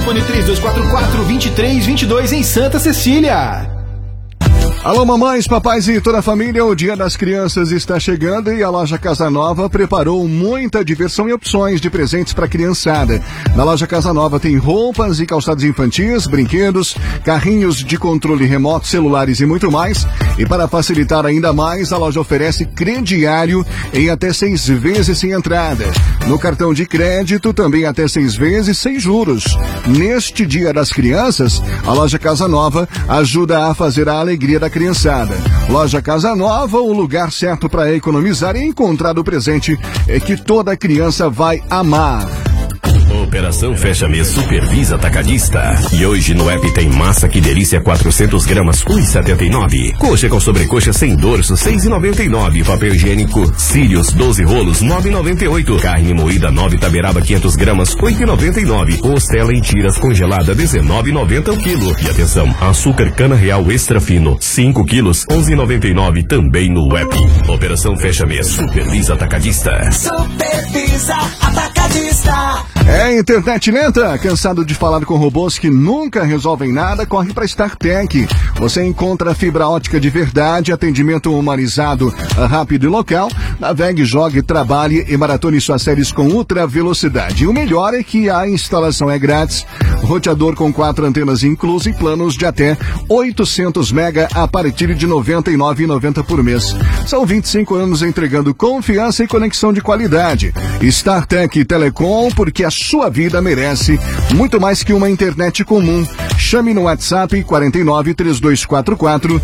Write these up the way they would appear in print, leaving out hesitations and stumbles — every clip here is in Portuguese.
Telefone 3244-2322 em Santa Cecília. Alô, mamães, papais e toda a família, o Dia das Crianças está chegando e a loja Casa Nova preparou muita diversão e opções de presentes para a criançada. Na loja Casa Nova tem roupas e calçados infantis, brinquedos, carrinhos de controle remoto, celulares e muito mais. E para facilitar ainda mais, a loja oferece crediário em até 6 vezes sem entrada. No cartão de crédito, também até 6 vezes sem juros. Neste Dia das Crianças, a loja Casa Nova ajuda a fazer a alegria da criançada. Loja Casa Nova, o lugar certo para economizar e encontrar o presente que toda criança vai amar. Operação Fecha Mês Supervisa Atacadista. E hoje no app tem massa Que Delícia 400 gramas, 1,79. Coxa com sobrecoxa sem dorso, 6,99. Papel higiênico Sirius 12 rolos, 9,98. Carne moída 9 taberaba 500 gramas, 8,99. Costela em tiras congelada, 19,90 o quilo. E atenção, açúcar cana real extra fino, 5 quilos, 11,99 também no app. Operação Fecha Mês Supervisa Atacadista. Supervisa Atacadista. É internet lenta? Cansado de falar com robôs que nunca resolvem nada? Corre para StarTech. Você encontra fibra ótica de verdade, atendimento humanizado, rápido e local. Navegue, jogue, trabalhe e maratone suas séries com ultra velocidade. E o melhor é que a instalação é grátis. Roteador com 4 antenas incluso e planos de até 800 mega a partir de R$ 99,90 por mês. São 25 anos entregando confiança e conexão de qualidade. StarTech Telecom, porque a sua vida merece muito mais que uma internet comum. Chame no WhatsApp 49 3244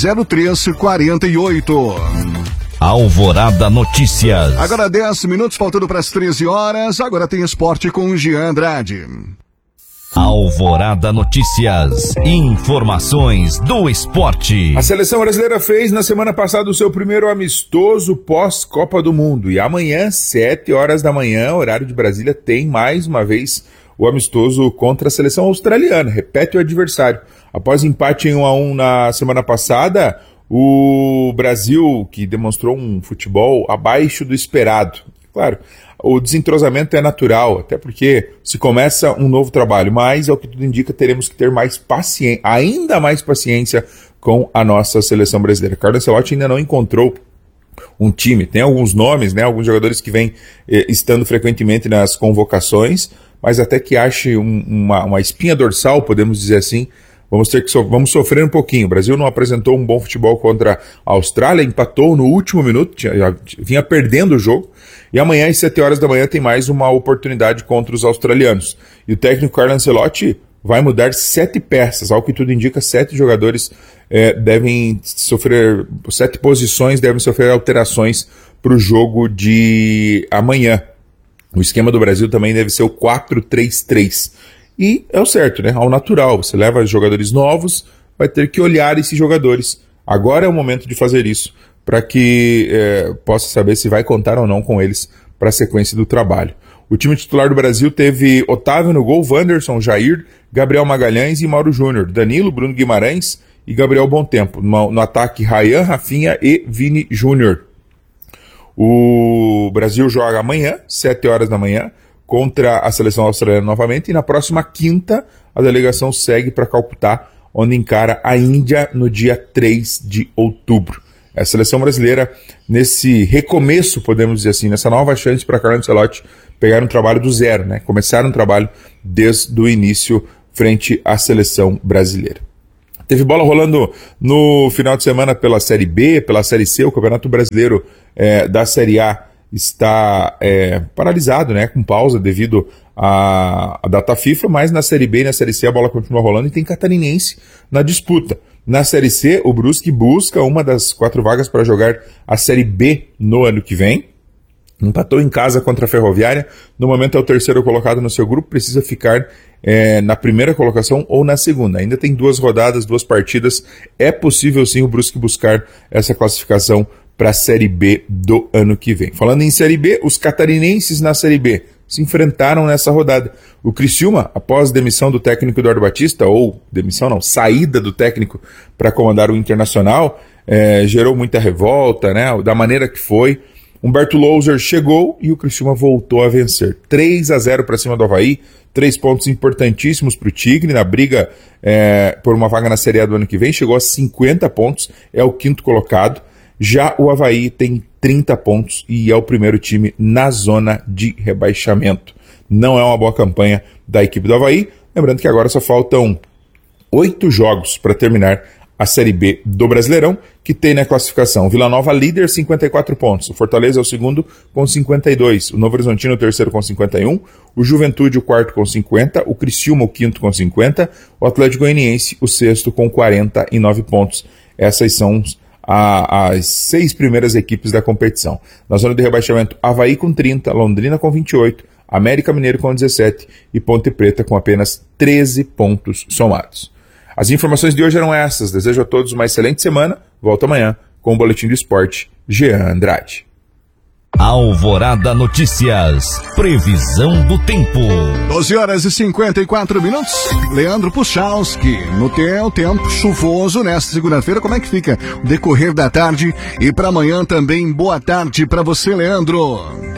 0348. Alvorada Notícias. Agora 10 minutos, faltando para as 13 horas. Agora tem esporte com o Jean Andrade. Alvorada Notícias. Informações do esporte. A seleção brasileira fez na semana passada o seu primeiro amistoso pós-Copa do Mundo. E amanhã, 7 horas da manhã, horário de Brasília, tem mais uma vez o amistoso contra a seleção australiana. Repete o adversário. Após empate em 1-1 na semana passada, o Brasil, que demonstrou um futebol abaixo do esperado. Claro, o desentrosamento é natural, até porque se começa um novo trabalho, mas, ao que tudo indica, teremos que ter mais paciência, ainda mais paciência com a nossa seleção brasileira. Carlo Ancelotti ainda não encontrou um time, tem alguns nomes, né, alguns jogadores que vêm estando frequentemente nas convocações, mas até que ache uma espinha dorsal, podemos dizer assim, vamos sofrer um pouquinho. O Brasil não apresentou um bom futebol contra a Austrália, empatou no último minuto, já vinha perdendo o jogo, e amanhã às 7 horas da manhã tem mais uma oportunidade contra os australianos. E o técnico Carlo Ancelotti vai mudar 7 peças, ao que tudo indica, 7 jogadores devem sofrer, 7 posições devem sofrer alterações para o jogo de amanhã. O esquema do Brasil também deve ser o 4-3-3. E é o certo, né? Ao natural. Você leva jogadores novos, vai ter que olhar esses jogadores. Agora é o momento de fazer isso, para que possa saber se vai contar ou não com eles para a sequência do trabalho. O time titular do Brasil teve Otávio no gol, Wanderson, Jair, Gabriel Magalhães e Mauro Júnior, Danilo, Bruno Guimarães e Gabriel Bontempo. No ataque, Ryan, Rafinha e Vini Júnior. O Brasil joga amanhã, 7 horas da manhã, contra a seleção australiana novamente, e na próxima quinta a delegação segue para Calcutá, onde encara a Índia no dia 3 de outubro. A seleção brasileira, nesse recomeço, podemos dizer assim, nessa nova chance para Carlo Ancelotti pegar um trabalho do zero, né? Começar um trabalho desde o início frente à seleção brasileira. Teve bola rolando no final de semana pela Série B, pela Série C, o Campeonato Brasileiro da Série A está paralisado, né, com pausa devido à data FIFA, mas na Série B e na Série C a bola continua rolando e tem catarinense na disputa. Na Série C, o Brusque busca uma das 4 vagas para jogar a Série B no ano que vem. Empatou em casa contra a Ferroviária, no momento é o 3º colocado no seu grupo, precisa ficar na primeira colocação ou na segunda. Ainda tem 2 rodadas, 2 partidas, é possível sim o Brusque buscar essa classificação para a Série B do ano que vem. Falando em Série B, os catarinenses na Série B se enfrentaram nessa rodada. O Criciúma, após demissão do técnico Eduardo Batista, ou demissão não, saída do técnico para comandar o Internacional, gerou muita revolta, né, da maneira que foi. Humberto Louser chegou e o Criciúma voltou a vencer. 3-0 para cima do Avaí, 3 pontos importantíssimos para o Tigre na briga por uma vaga na Série A do ano que vem, chegou a 50 pontos, é o 5º colocado. Já o Avaí tem 30 pontos e é o primeiro time na zona de rebaixamento. Não é uma boa campanha da equipe do Avaí, lembrando que agora só faltam 8 jogos para terminar a Série B do Brasileirão, que tem na classificação Vila Nova líder, 54 pontos, o Fortaleza é o segundo com 52, o Novo Horizontino o terceiro com 51, o Juventude o quarto com 50, o Criciúma o quinto com 50, o Atlético Goianiense o sexto com 49 pontos. Essas são as 6 primeiras equipes da competição. Na zona de rebaixamento, Avaí com 30, Londrina com 28, América Mineiro com 17 e Ponte Preta com apenas 13 pontos somados. As informações de hoje eram essas. Desejo a todos uma excelente semana. Volto amanhã com o Boletim do Esporte. Jean Andrade. Alvorada Notícias. Previsão do tempo. 12h54. Leandro Puchalski. No tempo chuvoso nesta segunda-feira. Como é que fica o decorrer da tarde? E para amanhã também, boa tarde para você, Leandro.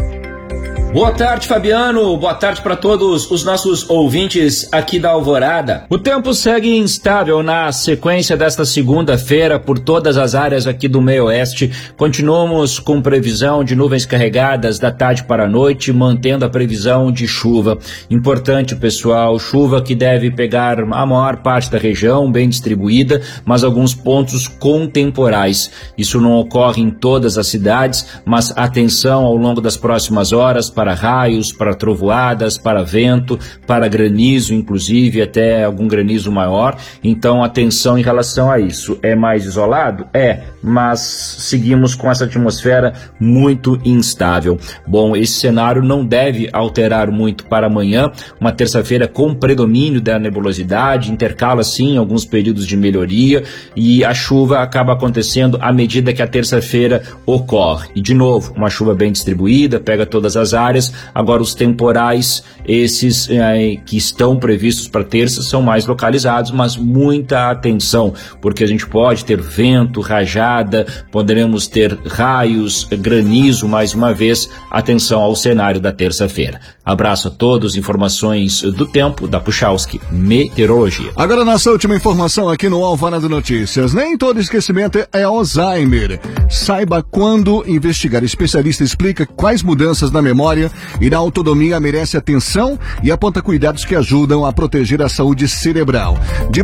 Boa tarde, Fabiano. Boa tarde para todos os nossos ouvintes aqui da Alvorada. O tempo segue instável na sequência desta segunda-feira por todas as áreas aqui do meio-oeste. Continuamos com previsão de nuvens carregadas da tarde para a noite, mantendo a previsão de chuva. Importante, pessoal, chuva que deve pegar a maior parte da região, bem distribuída, mas alguns pontos com temporais. Isso não ocorre em todas as cidades, mas atenção ao longo das próximas horas para raios, para trovoadas, para vento, para granizo, inclusive até algum granizo maior. Então atenção em relação a isso. É mais isolado? Mas seguimos com essa atmosfera muito instável. Bom, esse cenário não deve alterar muito para amanhã, uma terça-feira com predomínio da nebulosidade, intercala sim alguns períodos de melhoria e a chuva acaba acontecendo à medida que a terça-feira ocorre. E de novo, uma chuva bem distribuída, pega todas as áreas. Agora os temporais, esses que estão previstos para terça, são mais localizados, mas muita atenção, porque a gente pode ter vento, rajada, poderemos ter raios, granizo mais uma vez. Atenção ao cenário da terça-feira. Abraço a todos, informações do tempo da Puchalski Meteorologia. Agora nossa última informação aqui no Alvorada Notícias. Nem todo esquecimento é Alzheimer. Saiba quando investigar. Especialista explica quais mudanças na memória e na autonomia merece atenção e aponta cuidados que ajudam a proteger a saúde cerebral.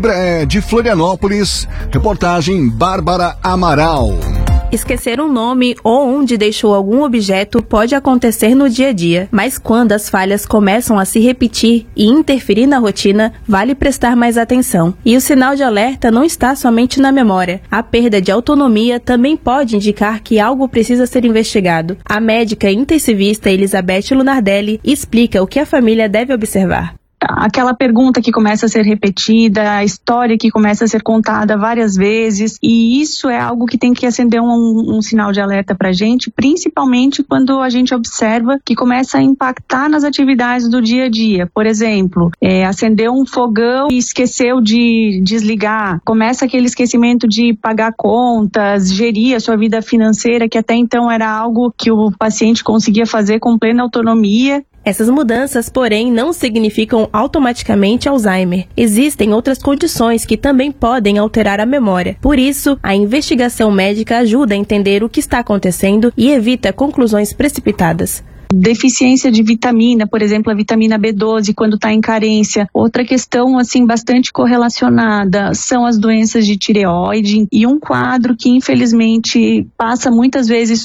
De Florianópolis, reportagem Bárbara Amaral. Esquecer um nome ou onde deixou algum objeto pode acontecer no dia a dia, mas quando as falhas começam a se repetir e interferir na rotina, vale prestar mais atenção. E o sinal de alerta não está somente na memória. A perda de autonomia também pode indicar que algo precisa ser investigado. A médica intensivista Elizabeth Lunardelli explica o que a família deve observar. Aquela pergunta que começa a ser repetida, a história que começa a ser contada várias vezes, e isso é algo que tem que acender um sinal de alerta pra gente, principalmente quando a gente observa que começa a impactar nas atividades do dia a dia. Por exemplo, acender um fogão e esqueceu de desligar, começa aquele esquecimento de pagar contas, gerir a sua vida financeira, que até então era algo que o paciente conseguia fazer com plena autonomia. Essas mudanças, porém, não significam automaticamente Alzheimer. Existem outras condições que também podem alterar a memória. Por isso, a investigação médica ajuda a entender o que está acontecendo e evita conclusões precipitadas. Deficiência de vitamina, por exemplo, a vitamina B12 quando está em carência. Outra questão assim bastante correlacionada são as doenças de tireoide e um quadro que infelizmente passa muitas vezes